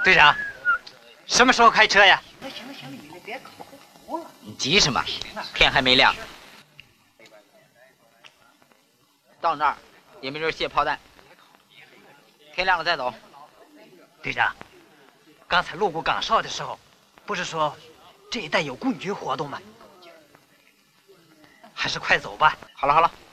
队长，什么时候开车呀？ 行了，你别口胡了。 你急什么？天还没亮。到那儿也没人卸炮弹，天亮了再走。 队长，刚才路过岗哨的时候，不是说这一带有共军活动吗？还是快走吧。 好了，